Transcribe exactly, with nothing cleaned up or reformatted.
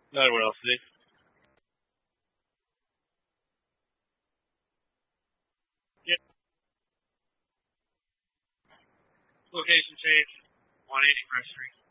Not what else, see? Yep. Location change. one eighty Fresh Street.